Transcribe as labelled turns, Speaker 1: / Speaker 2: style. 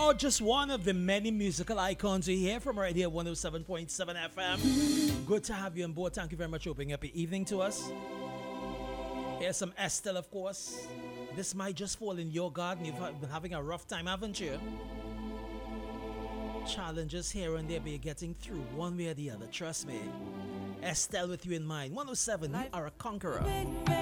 Speaker 1: Oh, just one of the many musical icons we hear from right here, 107.7 FM. Good to have you on board. Thank you very much for opening up your evening to us. Here's some Estelle, of course. This might just fall in your garden. You've been having a rough time, haven't you? Challenges here and there, but you're getting through one way or the other. Trust me. Estelle with you in mind. 107, you are a conqueror.